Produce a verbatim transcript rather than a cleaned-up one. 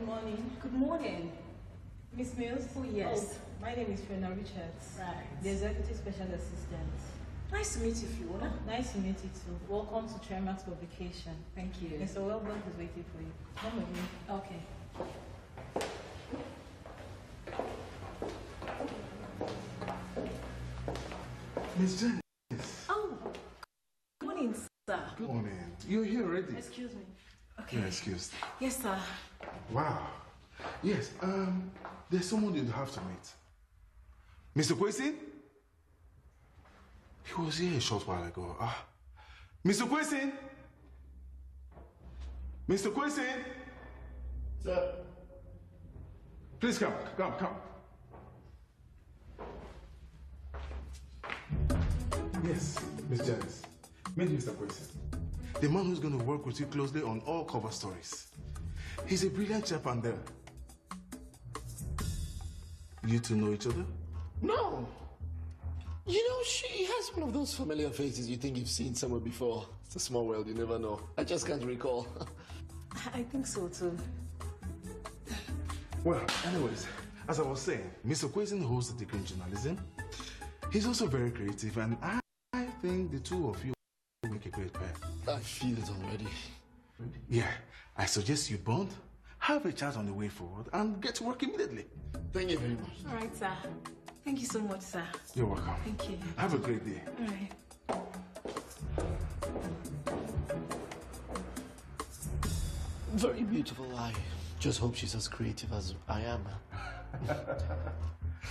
morning. Good morning. Miss Mills? Oh, yes. Oh, my name is Fiona Richards. Right. The Executive Special Assistant. Nice to meet you, Fiona. Nice to meet you too. Welcome to Trimax Publication. Thank you. Mister Welbeck is waiting for you. Come with me. Okay. Miss Janice. Oh, good morning, sir. Good morning. You're here already? Excuse me. Okay. You're excused. Yes, sir. Wow. Yes, um, there's someone you'd have to meet. Mister Kwesi? He was here a short while ago. Ah. Mister Kwesi? Mister Kwesi? Sir. Please come, come, come. Yes, Miss Janice. Meet Mister Kwesi. The man who's going to work with you closely on all cover stories. He's a brilliant chap and there. You two know each other? No. You know, she has one of those familiar faces you think you've seen somewhere before. It's a small world, you never know. I just can't recall. I think so, too. Well, anyways, as I was saying, Mister Kwesi holds a degree in journalism. He's also very creative, and I, I think the two of you will make a great pair. I feel it already. Yeah, I suggest you bond, have a chat on the way forward, and get to work immediately. Thank you very much. All right, sir. Thank you so much, sir. You're welcome. Thank you. Have a great day. All right. Very beautiful. I just hope she's as creative as I am.